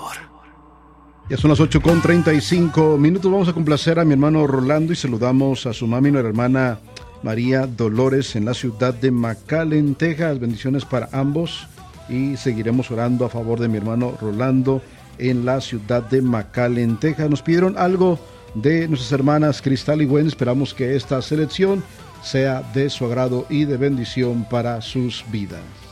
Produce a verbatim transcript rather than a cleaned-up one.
favor. Ya son las ocho con treinta y cinco minutos. Vamos a complacer a mi hermano Rolando y saludamos a su mami, nuestra hermana María Dolores, en la ciudad de McAllen, Texas. Bendiciones para ambos y seguiremos orando a favor de mi hermano Rolando en la ciudad de McAllen, Texas. Nos pidieron algo de nuestras hermanas Cristal y Gwen. Esperamos que esta selección sea de su agrado y de bendición para sus vidas.